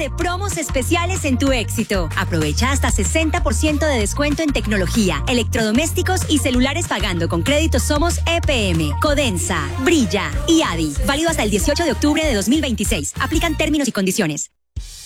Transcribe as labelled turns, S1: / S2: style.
S1: de promos especiales en tu éxito. Aprovecha hasta 60% de descuento en tecnología, electrodomésticos y celulares pagando con créditos Somos EPM, Codensa, Brilla y Adi. Válido hasta el 18 de octubre de 2026. Aplican términos y condiciones.